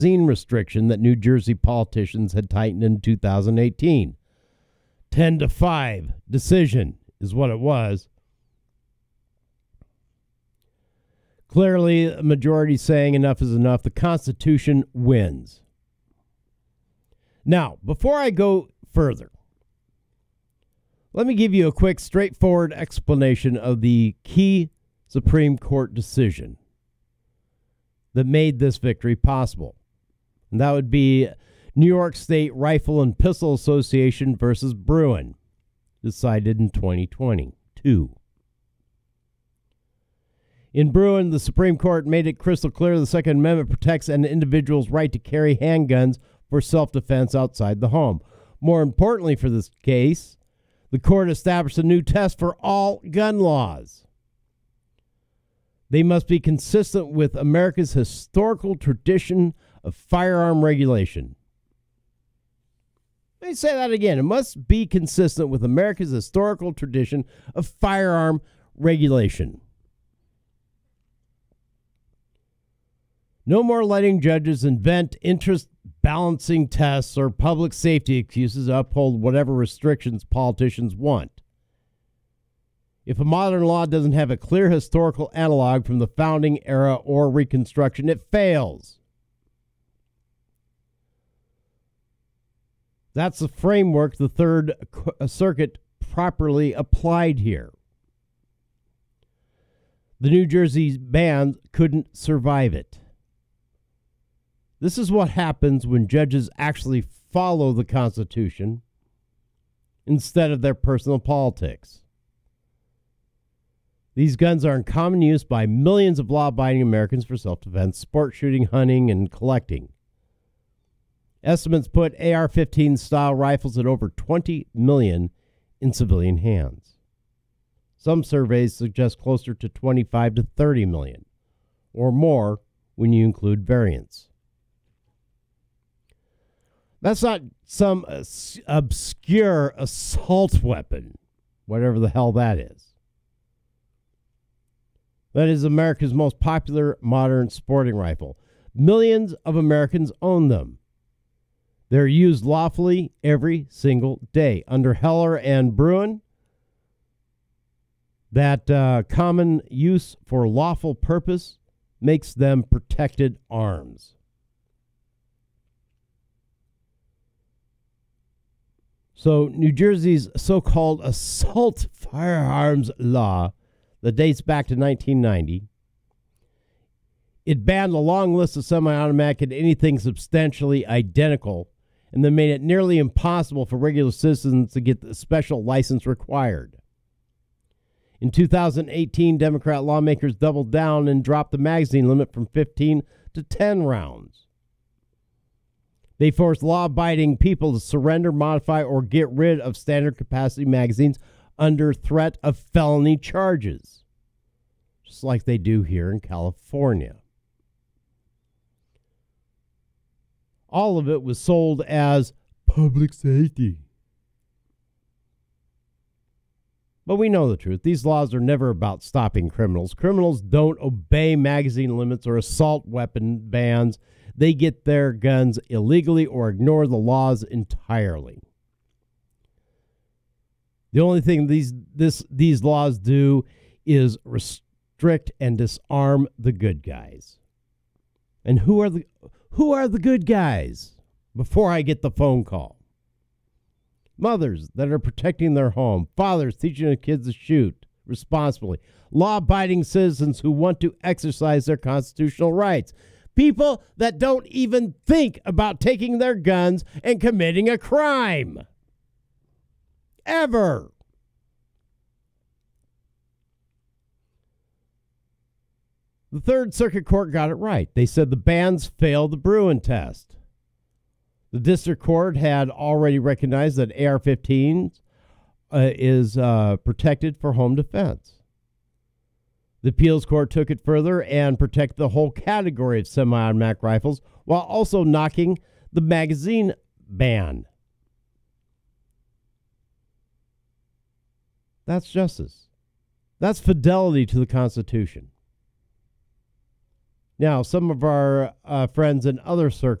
magazine restriction that New Jersey politicians had tightened in 2018. 10-5 decision is what it was. Clearly, a majority saying enough is enough. The Constitution wins. Now, before I go further, let me give you a quick, straightforward explanation of the key Supreme Court decision that made this victory possible. And that would be New York State Rifle and Pistol Association versus Bruen, decided in 2022. In Bruen, the Supreme Court made it crystal clear the Second Amendment protects an individual's right to carry handguns for self-defense outside the home. More importantly for this case, the court established a new test for all gun laws. They must be consistent with America's historical tradition of firearm regulation. Let me say that again. It must be consistent with America's historical tradition of firearm regulation. No more letting judges invent interest balancing tests or public safety excuses to uphold whatever restrictions politicians want. If a modern law doesn't have a clear historical analog from the founding era or Reconstruction, it fails. That's the framework the Third Circuit properly applied here. The New Jersey ban couldn't survive it. This is what happens when judges actually follow the Constitution instead of their personal politics. These guns are in common use by millions of law-abiding Americans for self-defense, sport shooting, hunting, and collecting. Estimates put AR-15 style rifles at over 20 million in civilian hands. Some surveys suggest closer to 25 to 30 million, or more when you include variants. That's not some obscure assault weapon, whatever the hell that is. That is America's most popular modern sporting rifle. Millions of Americans own them. They're used lawfully every single day. Under Heller and Bruen, that common use for lawful purpose makes them protected arms. So New Jersey's so-called assault firearms law that dates back to 1990, it banned a long list of semi-automatic and anything substantially identical, and then made it nearly impossible for regular citizens to get the special license required. In 2018, Democrat lawmakers doubled down and dropped the magazine limit from 15 to 10 rounds. They forced law-abiding people to surrender, modify, or get rid of standard capacity magazines under threat of felony charges, just like they do here in California. All of it was sold as public safety. But we know the truth. These laws are never about stopping criminals. Criminals don't obey magazine limits or assault weapon bans. They get their guns illegally or ignore the laws entirely. The only thing these laws do is restrict and disarm the good guys. And who are the good guys? Before I get the phone call. Mothers that are protecting their home, fathers teaching their kids to shoot responsibly, law-abiding citizens who want to exercise their constitutional rights, people that don't even think about taking their guns and committing a crime. Ever. The Third Circuit Court got it right. They said the bans failed the Bruen test. The district court had already recognized that AR-15 is protected for home defense. The appeals court took it further and protected the whole category of semi-automatic rifles while also knocking the magazine ban. That's justice. That's fidelity to the Constitution. Now, some of our friends in other